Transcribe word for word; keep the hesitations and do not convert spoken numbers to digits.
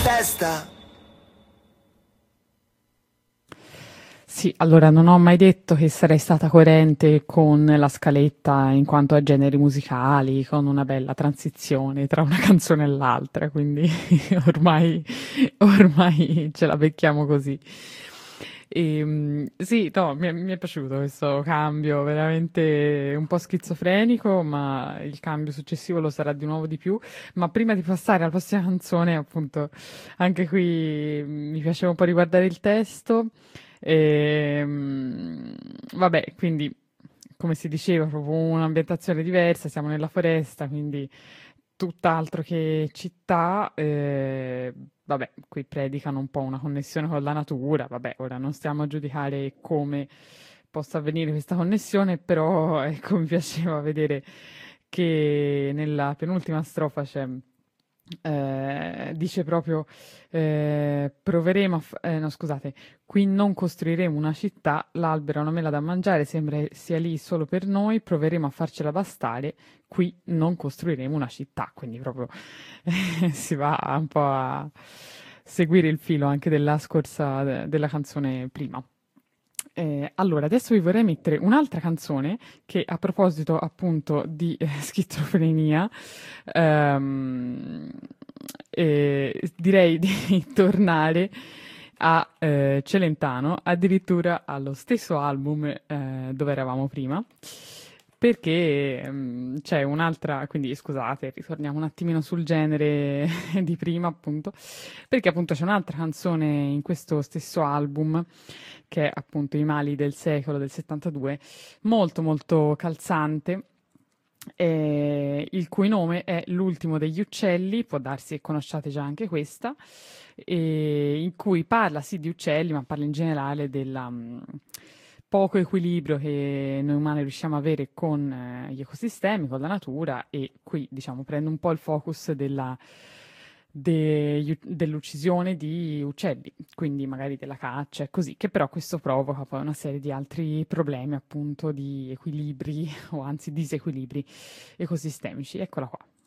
testa. Sì, allora non ho mai detto che sarei stata coerente con la scaletta in quanto a generi musicali, con una bella transizione tra una canzone e l'altra, quindi ormai, ormai ce la becchiamo così. E, mm, sì, no, mi è, mi è piaciuto questo cambio, veramente un po' schizofrenico, ma il cambio successivo lo sarà di nuovo di più. Ma prima di passare alla prossima canzone, appunto, anche qui mi piaceva un po' riguardare il testo. Ehm, vabbè, quindi come si diceva, proprio un'ambientazione diversa, siamo nella foresta, quindi tutt'altro che città. Eh, vabbè, qui predicano un po' una connessione con la natura. Vabbè, ora non stiamo a giudicare come possa avvenire questa connessione, però ecco, mi piaceva vedere che nella penultima strofa c'è eh, dice proprio eh, proveremo a f- eh, no scusate, qui non costruiremo una città, l'albero è una mela da mangiare, sembra sia lì solo per noi, proveremo a farcela bastare, qui non costruiremo una città, quindi proprio eh, si va un po' a seguire il filo anche della scorsa, de- della canzone prima. Eh, allora, adesso vi vorrei mettere un'altra canzone che a proposito appunto di eh, schizofrenia, ehm, eh, direi di tornare a eh, Celentano, addirittura allo stesso album eh, dove eravamo prima, perché ehm, c'è un'altra, quindi scusate, ritorniamo un attimino sul genere di prima appunto, perché appunto c'è un'altra canzone in questo stesso album che è appunto I mali del secolo del settantadue, molto molto calzante, eh, il cui nome è L'ultimo degli uccelli, può darsi che conosciate già anche questa, e in cui parla sì di uccelli, ma parla in generale del poco equilibrio che noi umani riusciamo a avere con eh, gli ecosistemi, con la natura, e qui diciamo prende un po' il focus della degli u- dell'uccisione di uccelli, quindi magari della caccia e così, che però questo provoca poi una serie di altri problemi, appunto, di equilibri o anzi disequilibri ecosistemici. Eccola qua.